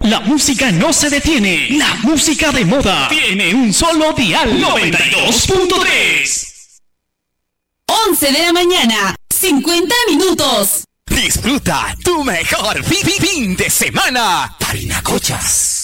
La música no se detiene. La música de moda tiene un solo dial. 92.3. 11 de la mañana, 50 minutos. Disfruta tu mejor fin de semana. Parinacochas.